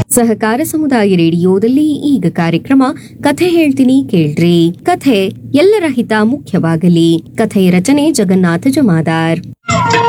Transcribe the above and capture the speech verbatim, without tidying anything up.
ಸಹಕಾರ ಸಮುದಾಯ ರೇಡಿಯೋದಲ್ಲಿ ಈಗ ಕಾರ್ಯಕ್ರಮ ಕಥೆ ಹೇಳ್ತೀನಿ ಕೇಳ್ರಿ. ಕಥೆ ಎಲ್ಲರ ಹಿತ ಮುಖ್ಯವಾಗಲಿ. ಕಥೆಯ ರಚನೆ ಜಗನ್ನಾಥ ಜಮಾದಾರ್.